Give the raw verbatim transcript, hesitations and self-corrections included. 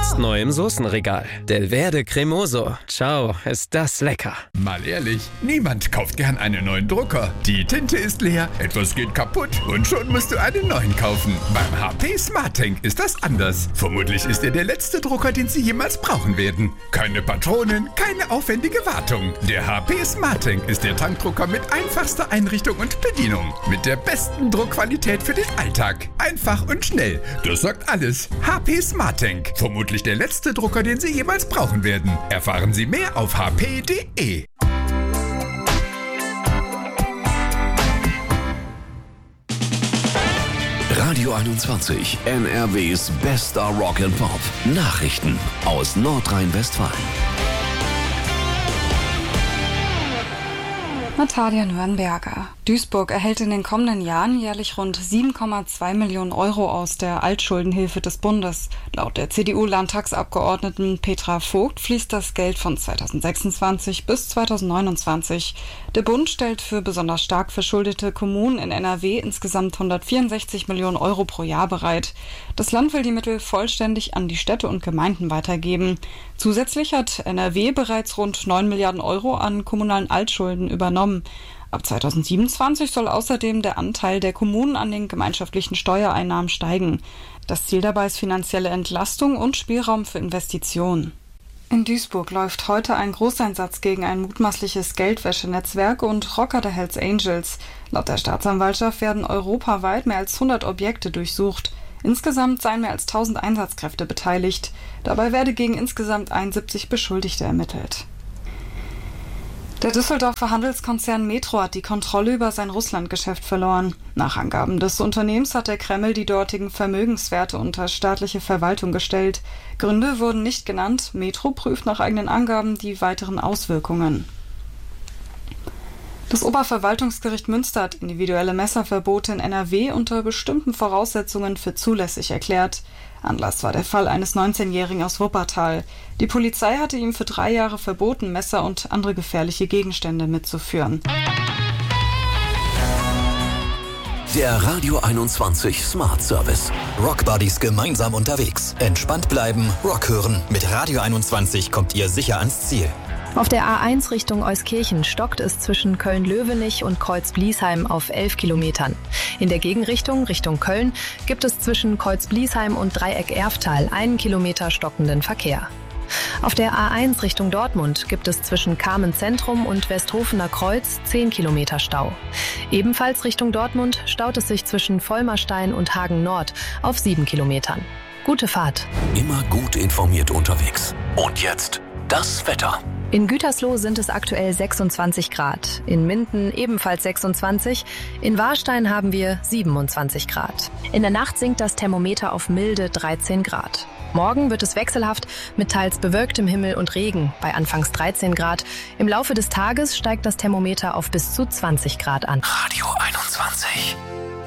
Jetzt neu im Soßenregal. Delverde Cremoso. Ciao, ist das lecker. Mal ehrlich, niemand kauft gern einen neuen Drucker. Die Tinte ist leer, etwas geht kaputt und schon musst du einen neuen kaufen. Beim H P SmartTank ist das anders. Vermutlich ist er der letzte Drucker, den Sie jemals brauchen werden. Keine Patronen, keine aufwendige Wartung. Der H P SmartTank ist der Tankdrucker mit einfachster Einrichtung und Bedienung. Mit der besten Druckqualität für den Alltag. Einfach und schnell. Das sagt alles. H P SmartTank. Vermutlich der letzte Drucker, den Sie jemals brauchen werden. Erfahren Sie mehr auf h p punkt d e. Radio einundzwanzig, N R Ws bester Rock and Pop. Nachrichten aus Nordrhein-Westfalen. Natalia Nürnberger. Duisburg erhält in den kommenden Jahren jährlich rund sieben Komma zwei Millionen Euro aus der Altschuldenhilfe des Bundes. Laut der C D U-Landtagsabgeordneten Petra Vogt fließt das Geld von zweitausendsechsundzwanzig bis zweitausendneunundzwanzig. Der Bund stellt für besonders stark verschuldete Kommunen in N R W insgesamt hundertvierundsechzig Millionen Euro pro Jahr bereit. Das Land will die Mittel vollständig an die Städte und Gemeinden weitergeben. Zusätzlich hat N R W bereits rund neun Milliarden Euro an kommunalen Altschulden übernommen. Ab zweitausendsiebenundzwanzig soll außerdem der Anteil der Kommunen an den gemeinschaftlichen Steuereinnahmen steigen. Das Ziel dabei ist finanzielle Entlastung und Spielraum für Investitionen. In Duisburg läuft heute ein Großeinsatz gegen ein mutmaßliches Geldwäschenetzwerk und Rocker der Hells Angels. Laut der Staatsanwaltschaft werden europaweit mehr als hundert Objekte durchsucht. Insgesamt seien mehr als tausend Einsatzkräfte beteiligt. Dabei werde gegen insgesamt einundsiebzig Beschuldigte ermittelt. Der Düsseldorfer Handelskonzern Metro hat die Kontrolle über sein Russlandgeschäft verloren. Nach Angaben des Unternehmens hat der Kreml die dortigen Vermögenswerte unter staatliche Verwaltung gestellt. Gründe wurden nicht genannt. Metro prüft nach eigenen Angaben die weiteren Auswirkungen. Das Oberverwaltungsgericht Münster hat individuelle Messerverbote in N R W unter bestimmten Voraussetzungen für zulässig erklärt. Anlass war der Fall eines neunzehnjährigen aus Wuppertal. Die Polizei hatte ihm für drei Jahre verboten, Messer und andere gefährliche Gegenstände mitzuführen. Der Radio einundzwanzig Smart Service. Rockbuddies gemeinsam unterwegs. Entspannt bleiben, Rock hören. Mit Radio einundzwanzig kommt ihr sicher ans Ziel. Auf der A eins Richtung Euskirchen stockt es zwischen Köln-Löwenich und Kreuz-Bliesheim auf elf Kilometern. In der Gegenrichtung, Richtung Köln, gibt es zwischen Kreuz-Bliesheim und Dreieck-Erftal einen Kilometer stockenden Verkehr. Auf der A eins Richtung Dortmund gibt es zwischen Kamen-Zentrum und Westhofener Kreuz zehn Kilometer Stau. Ebenfalls Richtung Dortmund staut es sich zwischen Vollmerstein und Hagen Nord auf sieben Kilometern. Gute Fahrt. Immer gut informiert unterwegs. Und jetzt das Wetter. In Gütersloh sind es aktuell sechsundzwanzig Grad, in Minden ebenfalls sechsundzwanzig, in Warstein haben wir siebenundzwanzig Grad. In der Nacht sinkt das Thermometer auf milde dreizehn Grad. Morgen wird es wechselhaft mit teils bewölktem Himmel und Regen bei anfangs dreizehn Grad. Im Laufe des Tages steigt das Thermometer auf bis zu zwanzig Grad an. Radio einundzwanzig.